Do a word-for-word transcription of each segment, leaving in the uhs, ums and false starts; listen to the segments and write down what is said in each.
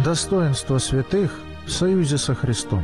Достоинство святых в союзе со Христом.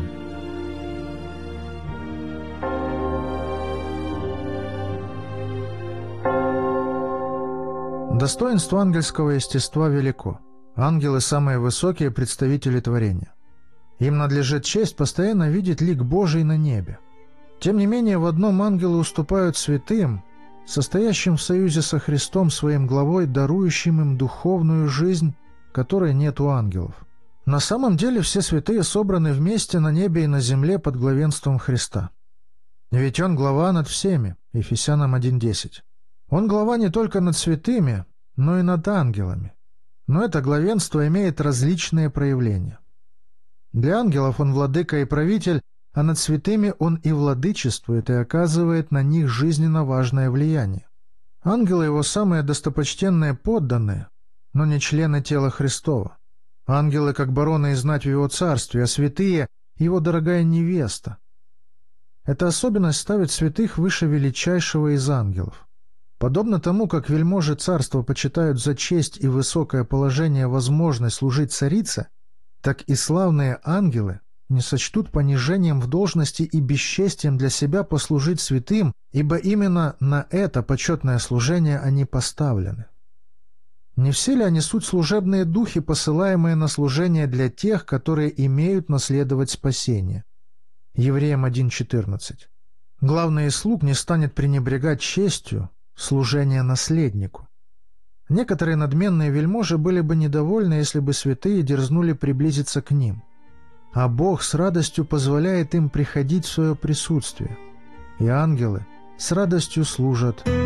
Достоинство ангельского естества велико. Ангелы – самые высокие представители творения. Им надлежит честь постоянно видеть лик Божий на небе. Тем не менее, в одном ангелы уступают святым, состоящим в союзе со Христом своим главой, дарующим им духовную жизнь, которой нет у ангелов. На самом деле все святые собраны вместе на небе и на земле под главенством Христа. Ведь Он глава над всеми, Ефесянам один десять. Он глава не только над святыми, но и над ангелами. Но это главенство имеет различные проявления. Для ангелов Он владыка и правитель, а над святыми Он и владычествует, и оказывает на них жизненно важное влияние. Ангелы Его самые достопочтенные подданные, но не члены тела Христова. Ангелы, как бароны и знать в Его царстве, а святые — Его дорогая невеста. Эта особенность ставит святых выше величайшего из ангелов. Подобно тому, как вельможи царства почитают за честь и высокое положение возможность служить царице, так и славные ангелы не сочтут понижением в должности и бесчестием для себя послужить святым, ибо именно на это почетное служение они поставлены. Не все ли они суть служебные духи, посылаемые на служение для тех, которые имеют наследовать спасение? Евреям один четырнадцать. Главный из слуг не станет пренебрегать честью служения наследнику. Некоторые надменные вельможи были бы недовольны, если бы святые дерзнули приблизиться к ним. А Бог с радостью позволяет им приходить в свое присутствие. И ангелы с радостью служат